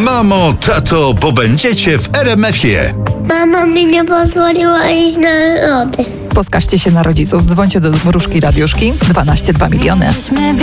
Mamo, tato, bo będziecie w RMF-ie. Mama mi nie pozwoliła iść na lody. Poskarżcie się na rodziców. Dzwońcie do Wróżki Radiuszki 12 2 miliony.